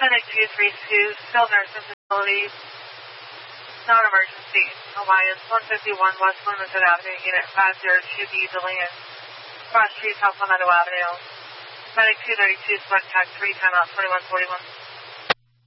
Clinic 232, skilled nursing facility, non-emergency. Alliance 151 West Limited Avenue, Unit 502B, DeLeon. Cross Street, South Palmetto Avenue. Medic 232, select tag 3, timeout 2141.